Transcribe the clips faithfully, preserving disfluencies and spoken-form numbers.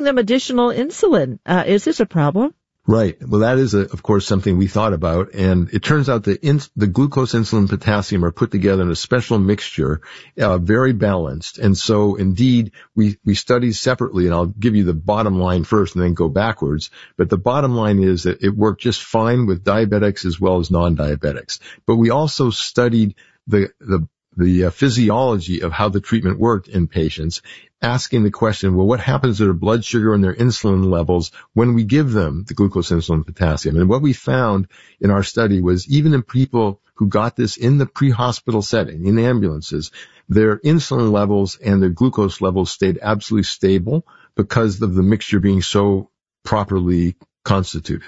giving them additional insulin. Uh, is this a problem? Right. Well, that is, a, of course, something we thought about. And it turns out the, ins- the glucose, insulin, potassium are put together in a special mixture, uh, very balanced. And so, indeed, we, we studied separately, and I'll give you the bottom line first and then go backwards. But the bottom line is that it worked just fine with diabetics as well as non-diabetics. But we also studied the, the, the uh, physiology of how the treatment worked in patients, asking the question, well, what happens to their blood sugar and their insulin levels when we give them the glucose, insulin, potassium? And what we found in our study was even in people who got this in the pre-hospital setting, in ambulances, their insulin levels and their glucose levels stayed absolutely stable because of the mixture being so properly constituted.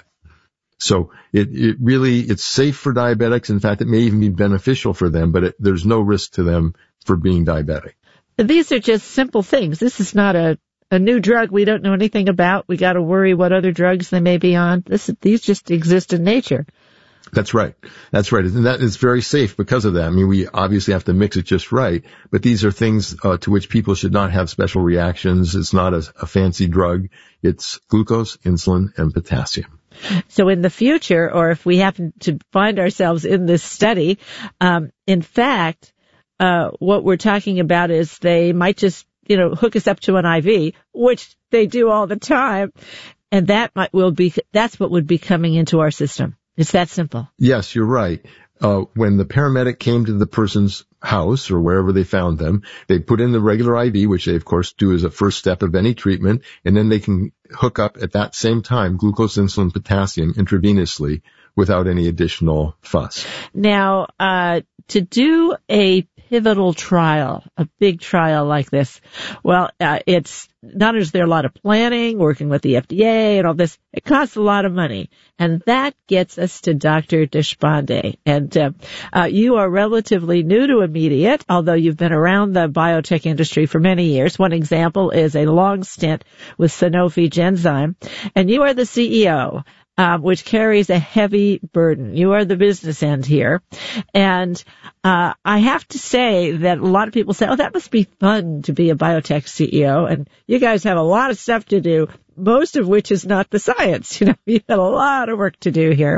So it, it really, it's safe for diabetics. In fact, it may even be beneficial for them, but it, there's no risk to them for being diabetic. These are just simple things. This is not a, a new drug we don't know anything about. We got to worry what other drugs they may be on. This, these just exist in nature. That's right. That's right. And that is very safe because of that. I mean, we obviously have to mix it just right, but these are things uh, to which people should not have special reactions. It's not a, a fancy drug. It's glucose, insulin, and potassium. So in the future, or if we happen to find ourselves in this study, um, in fact, uh, what we're talking about is they might just, you know, hook us up to an I V, which they do all the time, and that might will be that's what would be coming into our system. It's that simple. Yes, you're right. Uh, when the paramedic came to the person's house or wherever they found them, they put in the regular I V, which they, of course, do as a first step of any treatment, and then they can hook up at that same time glucose, insulin, potassium intravenously without any additional fuss. Now, uh, to do a pivotal trial, a big trial like this, well, uh, it's not only is there a lot of planning, working with the F D A and all this, it costs a lot of money. And that gets us to Doctor Deshpande. And uh, uh, you are relatively new to Immediate, although you've been around the biotech industry for many years. One example is a long stint with Sanofi Genzyme. And you are the C E O. Um, which carries a heavy burden. You are the business end here. And uh I have to say that a lot of people say, oh, that must be fun to be a biotech C E O. And you guys have a lot of stuff to do, most of which is not the science. You know, you've got a lot of work to do here.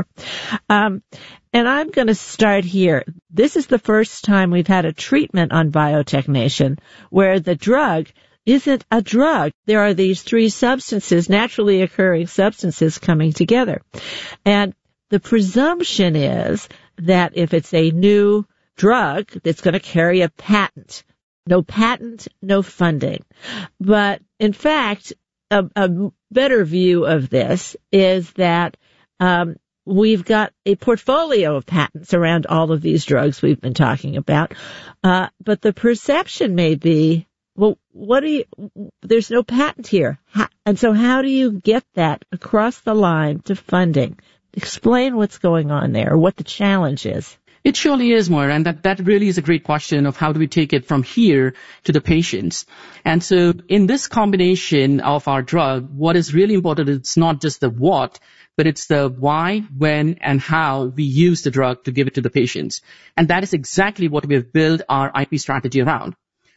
Um And I'm going to start here. This is the first time we've had a treatment on Biotech Nation where the drug isn't a drug. There are these three substances, naturally occurring substances coming together. And the presumption is that if it's a new drug, it's going to carry a patent. No patent, no funding. But in fact, a, a better view of this is that um, we've got a portfolio of patents around all of these drugs we've been talking about. Uh, but the perception may be, well, what do you, there's no patent here. How, and so how do you get that across the line to funding? Explain what's going on there, or what the challenge is. It surely is, Moira, and that, that really is a great question of how do we take it from here to the patients. And so in this combination of our drug, what is really important is it's not just the what, but it's the why, when, and how we use the drug to give it to the patients. And that is exactly what we have built our I P strategy around.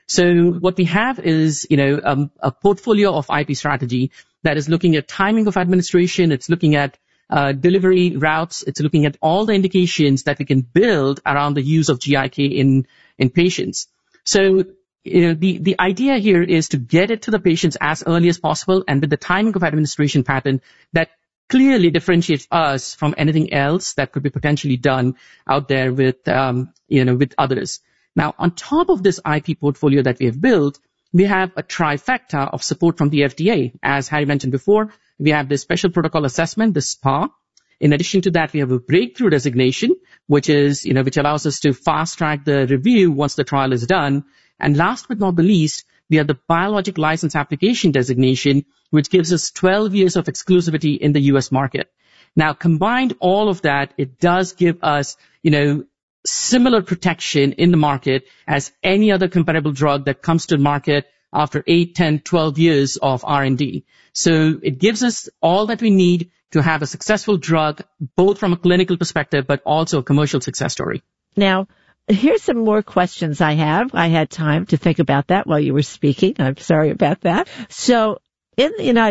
So what we have is, you know, um, a portfolio of I P strategy that is looking at timing of administration. It's looking at uh, delivery routes. It's looking at all the indications that we can build around the use of G I K in, in patients. So, you know, the, the idea here is to get it to the patients as early as possible and with the timing of administration pattern that clearly differentiates us from anything else that could be potentially done out there with, um, you know, with others. Now, on top of this I P portfolio that we have built, we have a trifecta of support from the F D A. As Harry mentioned before, we have the Special Protocol Assessment, the S P A. In addition to that, we have a breakthrough designation, which is, you know, which allows us to fast track the review once the trial is done. And last but not the least, we have the Biologic License Application designation, which gives us twelve years of exclusivity in the U S market. Now, combined all of that, it does give us, you know, similar protection in the market as any other comparable drug that comes to market after eight, ten, twelve years of R and D. So it gives us all that we need to have a successful drug, both from a clinical perspective, but also a commercial success story. Now, here's some more questions I have. I had time to think about that while you were speaking. I'm sorry about that. So in the United